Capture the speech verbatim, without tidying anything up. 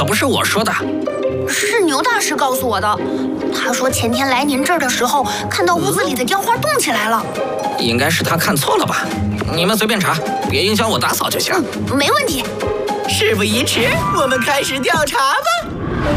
可不是我说的， 是牛大师告诉我的。他说前天来您这儿的时候，看到屋子里的雕花动起来了。 应该是他看错了吧？你们随便查，别影响我打扫就行。 嗯，没问题。 事不宜迟，我们开始调查吧。